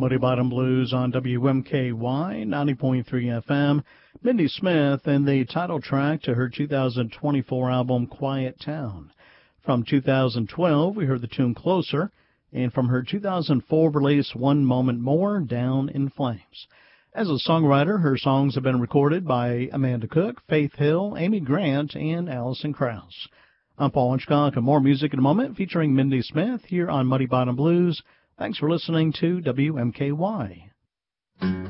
Muddy Bottom Blues on WMKY 90.3 FM. Mindy Smith and the title track to her 2024 album Quiet Town. From 2012, we heard the tune Closer, and from her 2004 release One Moment More, Down in Flames. As a songwriter, her songs have been recorded by Amanda Cook, Faith Hill, Amy Grant, and Alison Krauss. I'm Paul Hitchcock, and more music in a moment featuring Mindy Smith here on Muddy Bottom Blues. Thanks for listening to WMKY.